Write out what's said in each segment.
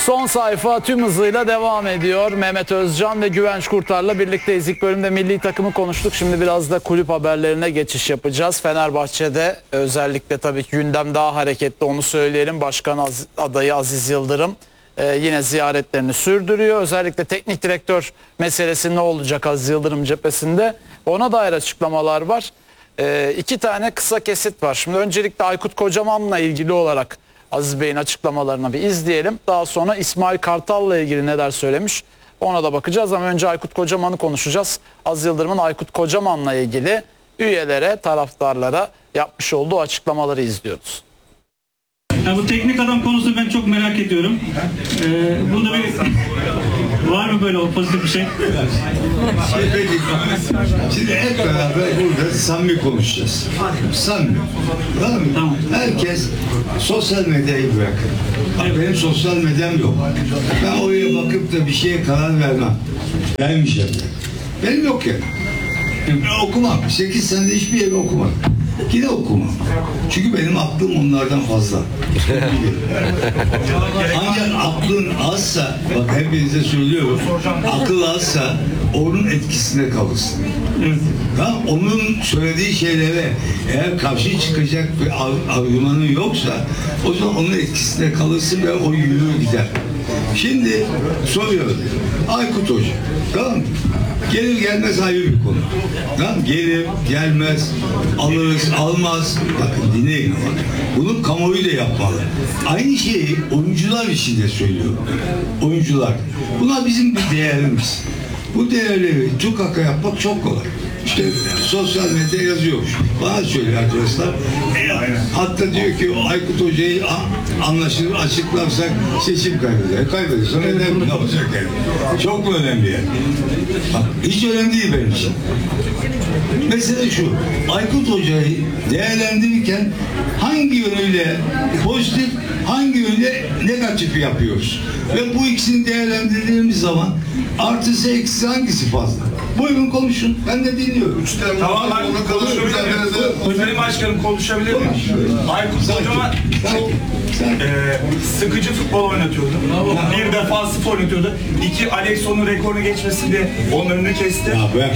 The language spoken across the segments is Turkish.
Son sayfa tüm hızıyla devam ediyor. Mehmet Özcan ve Güvenç Kurtar'la birlikteyiz. İlk bölümde milli takımı konuştuk. Şimdi biraz da kulüp haberlerine geçiş yapacağız. Fenerbahçe'de özellikle tabii ki gündem daha hareketli, onu söyleyelim. Başkan adayı Aziz Yıldırım yine ziyaretlerini sürdürüyor. Özellikle teknik direktör meselesi ne olacak Aziz Yıldırım cephesinde? Ona dair açıklamalar var. İki tane kısa kesit var. Şimdi öncelikle Aykut Kocaman'la ilgili olarak Aziz Bey'in açıklamalarını bir izleyelim. Daha sonra İsmail Kartal'la ilgili neler söylemiş ona da bakacağız. Ama önce Aykut Kocaman'ı konuşacağız. Aziz Yıldırım'ın Aykut Kocaman'la ilgili üyelere, taraftarlara yapmış olduğu açıklamaları izliyoruz. Ya bu teknik adam konusunu ben çok merak ediyorum. Bunda bir var mı böyle pozitif bir şey? Şimdi hep beraber burada samimi konuşacağız. Samimi. Tamam mı? Tamam. Herkes sosyal medyayı bırakın. Bak benim sosyal medyam yok. Ben oraya bakıp da bir şeye karar vermem. Vermeyeceğim. Benim yok yani. Ben okumam. 8 senede hiçbir yeri okumadım. Yine okumam. Çünkü benim aklım onlardan fazla. Ancak aklın azsa, bak hepinize söylüyorum, akıl azsa onun etkisinde kalırsın. Tamam, onun söylediği şeylere eğer karşı çıkacak bir argümanın yoksa o zaman onun etkisinde kalırsın ve o yürür gider. Şimdi soruyorum. Aykut Hoca, tamam mı? Gelir gelmez ayrı bir konu. Tamam, gelir gelmez, alırız almaz. Bakın dinleyin ama. Bunu kamuoyu da yapmalı. Aynı şeyi oyuncular için de söylüyorum. Oyuncular. Bunlar bizim bir değerimiz. Bu değerleri tukaka yapmak çok kolay. İşte sosyal medya yazıyormuş. Bana söylüyor arkadaşlar. Hatta diyor ki o Aykut Hoca'yı anlaşılır açıklarsak seçim kaybeder. Kaybeder. Sonra ne olacak yani? Çok mu önemli yani? Bak, hiç önemli değil benim için. Mesele şu. Aykut Hoca'yı değerlendirirken hangi yönüyle pozitif, hangi yönüyle negatif yapıyoruz? Ve bu ikisini değerlendirdiğimiz zaman artısı eksisi hangisi fazla? Buyurun konuşun. Ben de dinliyorum. Tamam, ben konuşabilir miyim? Sayın Başkanım, konuşabilir miyim? Aykut Kocaman çok sıkıcı futbol oynatıyordu. Bir defansif oynatıyordu. İki, Alexon'un rekorunu geçmesinde onun önünü kesti.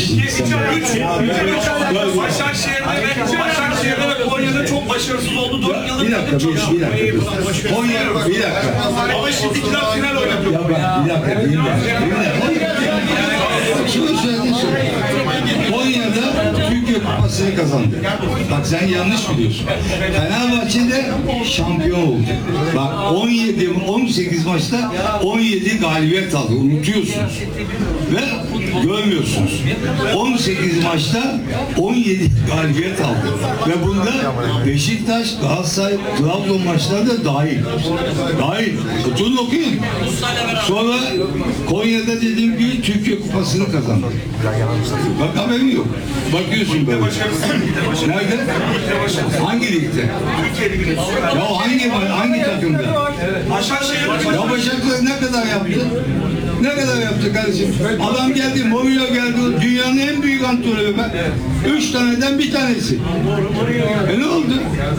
Başakşehir'de ve Konya'da çok başarısız oldu. 4 yıldır bir dakika. Ama şimdi final oynatıyor. Bir dakika. Şunu söylediğin Konya'da Türkiye Kupası'nı kazandı. Bak sen yanlış biliyorsun. Fenerbahçe'de şampiyon oldu. Bak 18 maçta 17 galibiyet aldı. Unutuyorsunuz. Ve görmüyorsunuz. 18 maçta 17 galibiyet aldı. Ve bunda Beşiktaş, Galatasaray, Trabzon maçları da dahil. Oturun okuyun. Sonra Konya'da dediğim gibi Türkiye Kupası'nı kazandı. Bak haberim yok. Bakıyorsun böyle. Nerede? Hangi ligde? Ya hangi takımda? Ya Başakşehir ne kadar yaptı? Ne kadar yaptı kardeşim? Adam geldi, Mourinho geldi, dünyanın en büyük antrenörü be. 3 taneden bir tanesi. Ne oldu?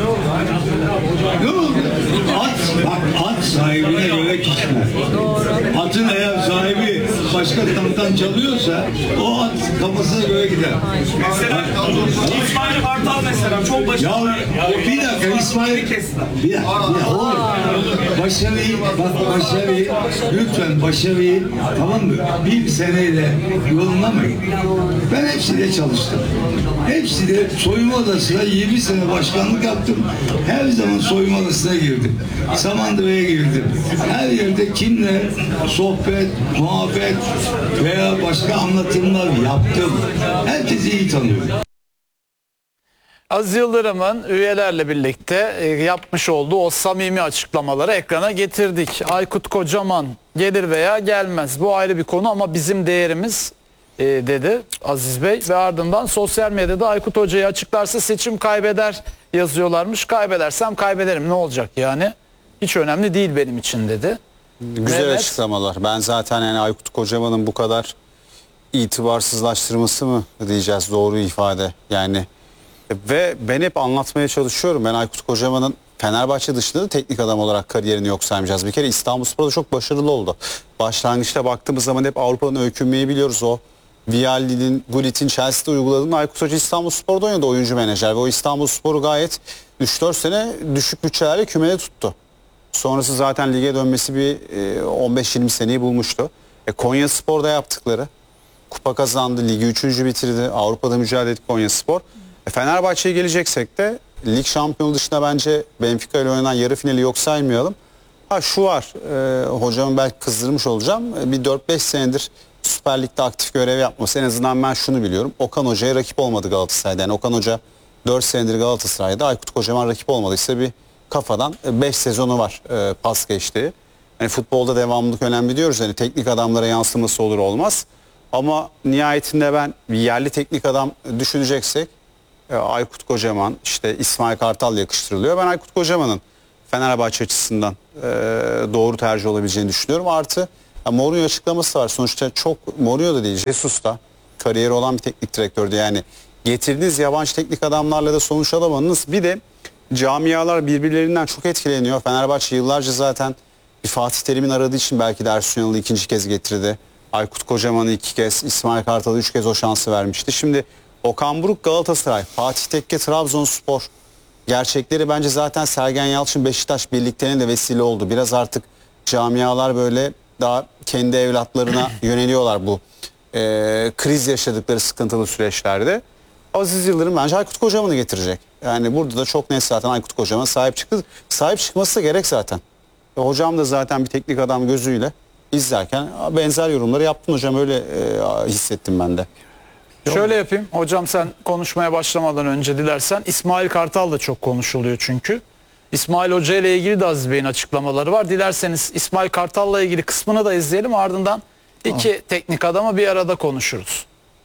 Ne oldu? At sahibine göre kişiler. Atın eğer sahibi başka tamtan çalıyorsa o at kafasına göre gider. Mesela İsmail Kartal mesela çok başarılı. Ya bir dakika İsmail. Bir dakika. Başarıyı lütfen başarıyı, tamam mı? Bir seneyle yolunlamayın. Ben hepsiyle çalıştım. Hepsiyle soyunma odasına 20 sene başkanlık yaptım. Her zaman soyunma odasına girdim. Samandıra'ya girdim. Her yerde kimle sohbet, muhabbet veya başka anlatımlar yaptım. Herkesi iyi tanıyorum. Aziz Yıldırım'ın üyelerle birlikte yapmış olduğu o samimi açıklamaları ekrana getirdik. Aykut Kocaman gelir veya gelmez. Bu ayrı bir konu ama bizim değerimiz dedi Aziz Bey. Ve ardından sosyal medyada Aykut Hoca'yı açıklarsa seçim kaybeder yazıyorlarmış. Kaybedersem kaybederim, ne olacak yani? Hiç önemli değil benim için dedi. Güzel Mehmet. açıklamalar. Ben zaten yani Aykut Kocaman'ın bu kadar itibarsızlaştırması mı diyeceğiz, doğru ifade yani. Ve ben hep anlatmaya çalışıyorum. Ben Aykut Kocaman'ın Fenerbahçe dışında da teknik adam olarak kariyerini yok saymayacağız. Bir kere İstanbulspor'da çok başarılı oldu. Başlangıçta baktığımız zaman hep Avrupa'nın öykünmeyi biliyoruz. O Vialli'nin, Gullit'in Chelsea'de uyguladığında Aykut Hoca İstanbulspor'da oynadı oyuncu menajer. Ve o İstanbulspor'u gayet 3-4 sene düşük bütçelerle kümede tuttu. Sonrası zaten lige dönmesi bir 15-20 seneyi bulmuştu. Konyaspor'da yaptıkları, kupa kazandı, ligi 3. bitirdi, Avrupa'da mücadele etti Konyaspor. Fenerbahçe'ye geleceksek de lig şampiyonu dışında bence Benfica ile oynanan yarı finali yok saymayalım. Ha şu var, hocamın belki kızdırmış olacağım. Bir 4-5 senedir Süper Lig'de aktif görev yapması, en azından ben şunu biliyorum. Okan Hoca'ya rakip olmadı Galatasaray'da. Yani Okan Hoca 4 senedir Galatasaray'da, Aykut Kocaman rakip olmadıysa bir kafadan 5 sezonu var pas geçtiği. Yani futbolda devamlılık önemli diyoruz. Yani teknik adamlara yansıması olur olmaz. Ama nihayetinde ben bir yerli teknik adam düşüneceksek Aykut Kocaman, işte İsmail Kartal yakıştırılıyor. Ben Aykut Kocaman'ın Fenerbahçe açısından doğru tercih olabileceğini düşünüyorum. Artı Mourinho açıklaması var. Sonuçta çok Mourinho da değil, Jesus da kariyeri olan bir teknik direktördü. Yani getirdiğiniz yabancı teknik adamlarla da sonuç alamadınız. Bir de camialar birbirlerinden çok etkileniyor. Fenerbahçe yıllarca zaten bir Fatih Terim'in aradığı için belki de Ersun Yanal'ı 2. kez getirdi. Aykut Kocaman'ı 2 kez, İsmail Kartal'a 3 kez o şansı vermişti. Şimdi Okan Buruk Galatasaray, Fatih Tekke Trabzonspor gerçekleri bence zaten Sergen Yalçın Beşiktaş birliklerine de vesile oldu. Biraz artık camialar böyle daha kendi evlatlarına yöneliyorlar bu kriz yaşadıkları sıkıntılı süreçlerde. Aziz Yıldırım bence Aykut Kocaman'ı getirecek. Yani burada da çok net zaten Aykut Kocaman sahip çıktı. Sahip çıkması da gerek zaten. Hocam da zaten bir teknik adam gözüyle izlerken benzer yorumları yaptın hocam, öyle hissettim ben de. Şöyle yapayım. Hocam sen konuşmaya başlamadan önce dilersen, İsmail Kartal da çok konuşuluyor çünkü. İsmail Hoca ile ilgili de Aziz Bey'in açıklamaları var. Dilerseniz İsmail Kartal'la ilgili kısmını da izleyelim. Ardından iki teknik adamı bir arada konuşuruz.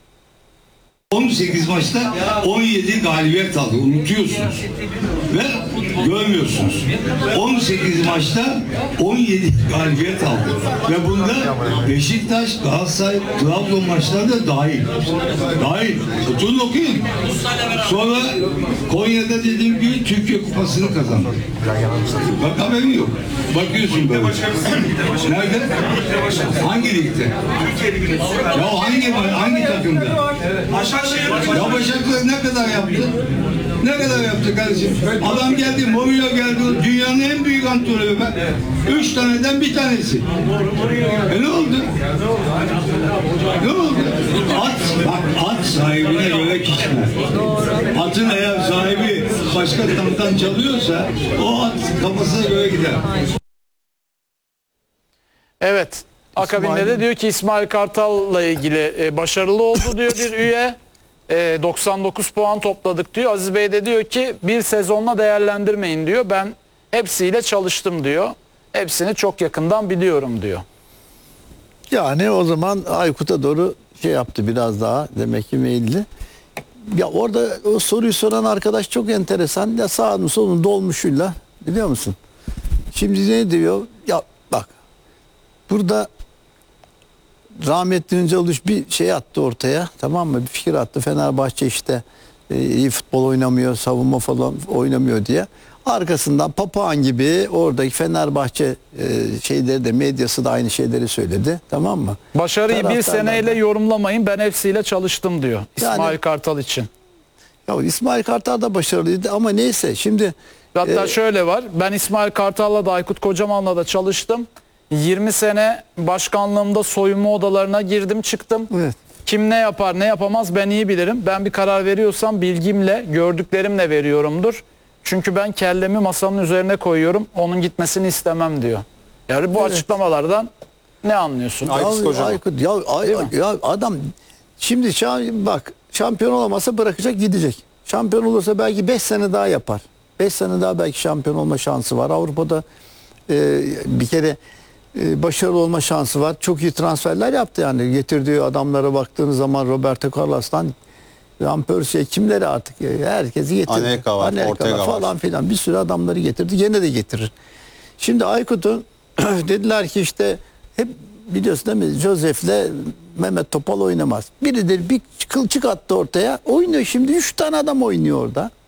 18 maçta 17 galibiyet aldı. Unutuyorsunuz. Ve görmüyorsunuz. 18 maçta 17 galibiyet aldı. Ve bunda Beşiktaş, Galatasaray, Trabzon maçları da dahil. Dahil. Oturun okuyun. Sonra Konya'da dediğim gibi Türkiye Kupası'nı kazandı. Bak haberin yok. Bakıyorsun böyle. Nerede? Hangi ligde? Ya hangi takımda? Ya Başakşehir ne kadar yaptı? Ne kadar yaptı kardeşim? Adam geldi, Mourinho geldi, dünyanın en büyük antrenörü ben. 3 taneden bir tanesi. Ne oldu? Ne oldu? At sahibine göre kişiler. Atın eğer sahibi başka taraftan çalıyorsa o at kafasına göre gider. Evet. Akabinde de diyor ki İsmail Kartal'la ilgili başarılı oldu diyor bir üye. 99 puan topladık diyor. Aziz Bey de diyor ki bir sezonla değerlendirmeyin diyor. Ben hepsiyle çalıştım diyor. Hepsini çok yakından biliyorum diyor. Yani o zaman Aykut'a doğru şey yaptı biraz daha, demek ki meyilli. Ya orada o soruyu soran arkadaş çok enteresan. Ya sağını solunu dolmuşuyla, biliyor musun? Şimdi ne diyor? Ya bak, burada rahmetli Önce Uluç bir şey attı ortaya, tamam mı? Bir fikir attı. Fenerbahçe işte iyi futbol oynamıyor, savunma falan oynamıyor diye. Arkasından papağan gibi oradaki Fenerbahçe şeyleri de, medyası da aynı şeyleri söyledi, tamam mı? Başarıyı bir seneyle yorumlamayın, ben hepsiyle çalıştım diyor İsmail Kartal için. Ya İsmail Kartal da başarılıydı ama neyse şimdi. Hatta şöyle var, ben İsmail Kartal'la da Aykut Kocaman'la da çalıştım. 20 sene başkanlığımda soyunma odalarına girdim çıktım. Evet. Kim ne yapar ne yapamaz ben iyi bilirim. Ben bir karar veriyorsam bilgimle, gördüklerimle veriyorumdur. Çünkü ben kellemi masanın üzerine koyuyorum. Onun gitmesini istemem diyor. Yani bu açıklamalardan ne anlıyorsun? Aykut Kocaman. Aykut, ya adam şimdi bak, şampiyon olamasa bırakacak, gidecek. Şampiyon olursa belki 5 sene daha yapar. 5 sene daha belki şampiyon olma şansı var. Avrupa'da bir kere başarılı olma şansı var. Çok iyi transferler yaptı yani. Getirdiği adamlara baktığınız zaman Roberto Carlos'tan Van Persie'ye, kimleri artık herkesi getirdi. Anelka var, Ortega var falan filan, bir sürü adamları getirdi. Gene de getirir. Şimdi Aykut'un dediler ki işte hep biliyorsun değil mi, Josef'le Mehmet Topal oynamaz. Biridir bir kılçık attı ortaya. Oynuyor şimdi. 3 tane adam oynuyor orada.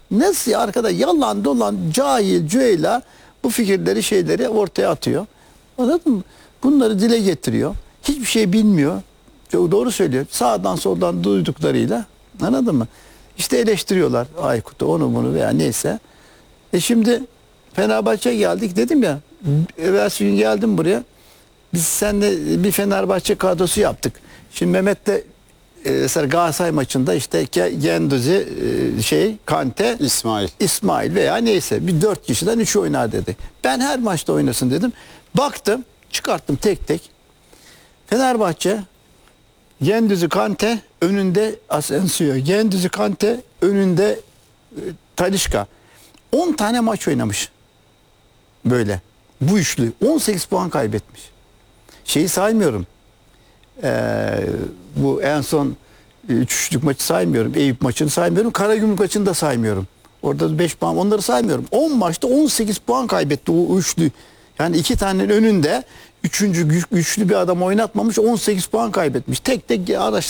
Nasıl ya arkadaş, yalan dolan cahil cüela bu fikirleri şeyleri ortaya atıyor. Anladın mı? Bunları dile getiriyor. Hiçbir şey bilmiyor. Çok doğru söylüyor. Sağdan soldan duyduklarıyla, anladın mı? İşte eleştiriyorlar Aykut'u, onu bunu veya neyse. Şimdi Fenerbahçe'ye geldik, dedim ya. Evvelsi gün geldim buraya. Biz seninle bir Fenerbahçe kadrosu yaptık. Şimdi Mehmet'le mesela Galatasaray maçında işte Genduzi, Kante, İsmail veya neyse bir 4 kişiden 3 oynar dedi. Ben her maçta oynasın dedim. Baktım, çıkarttım tek tek. Fenerbahçe Genduzi, Kante, önünde Asensio, Genduzi, Kante, önünde Talisca. 10 tane maç oynamış. Böyle. Bu üçlü 18 puan kaybetmiş. Şeyi saymıyorum. Bu en son 3-3'lük maçı saymıyorum. Eyüp maçını saymıyorum. Karagümrük maçını da saymıyorum. Orada 5 puan, onları saymıyorum. 10 maçta 18 puan kaybetti o üçlü. Yani 2 tanenin önünde üçüncü güçlü bir adam oynatmamış, 18 puan kaybetmiş. Tek tek araç